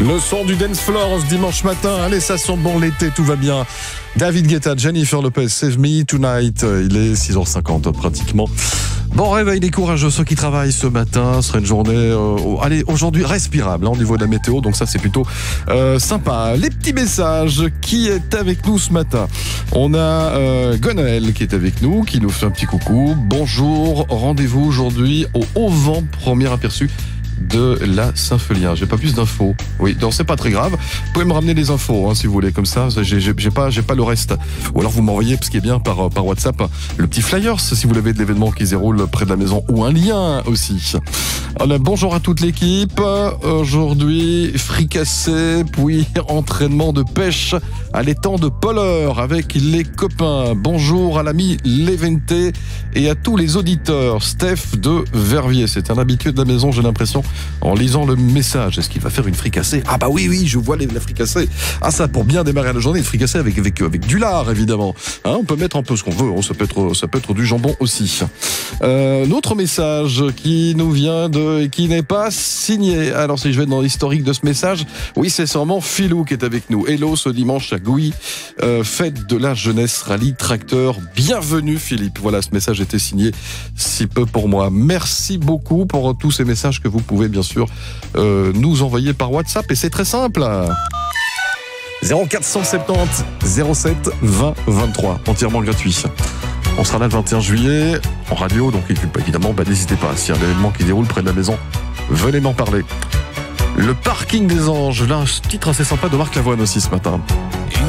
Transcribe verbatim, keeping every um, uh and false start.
Le son du dance floor ce dimanche matin. Allez, ça sent bon l'été, tout va bien. David Guetta, Jennifer Lopez, Save Me Tonight. Il est six heures cinquante pratiquement. Bon réveil les courageux, ceux qui travaillent ce matin. Ce sera une journée, euh, allez, aujourd'hui respirable hein, au niveau de la météo. Donc ça c'est plutôt euh, sympa. Les petits messages, qui est avec nous ce matin? On a euh, Gonaël qui est avec nous, qui nous fait un petit coucou. Bonjour, rendez-vous aujourd'hui au Haut-Vent, premier aperçu de la Saint-Felien. J'ai pas plus d'infos. Oui, non, c'est pas très grave. Vous pouvez me ramener les infos, hein, si vous voulez, comme ça. J'ai, j'ai, j'ai pas, j'ai pas le reste. Ou alors vous m'envoyez, ce qui est bien, par, par WhatsApp, le petit flyer, si vous avez de l'événement qui se déroule près de la maison, ou un lien aussi. Alors, bonjour à toute l'équipe. Aujourd'hui, fricassé, puis entraînement de pêche à l'étang de Polleur avec les copains. Bonjour à l'ami Levente et à tous les auditeurs. Steph de Verviers, c'est un habitué de la maison, j'ai l'impression, en lisant le message. Est-ce qu'il va faire une fricassée? Ah bah oui, oui, je vois les, la fricassée. Ah ça, pour bien démarrer la journée, une fricassée avec, avec, avec du lard, évidemment. Hein, on peut mettre un peu ce qu'on veut, hein, ça, peut être, ça peut être du jambon aussi. Euh, un autre message qui nous vient de... qui n'est pas signé. Alors si je vais dans l'historique de ce message, oui, c'est sûrement Philou qui est avec nous. Hello, ce dimanche à Gouy, euh, fête de la jeunesse rallye tracteur. Bienvenue Philippe. Voilà, ce message était signé si peu pour moi. Merci beaucoup pour tous ces messages que vous pouvez bien sûr euh, nous envoyer par WhatsApp et c'est très simple. zéro quatre cent soixante-dix zéro sept vingt vingt-trois, entièrement gratuit. On sera là le vingt et un juillet en radio, donc évidemment, bah, n'hésitez pas. S'il y a un événement qui déroule près de la maison, venez m'en parler. Le parking des anges, là un titre assez sympa de Marc Lavoine aussi ce matin.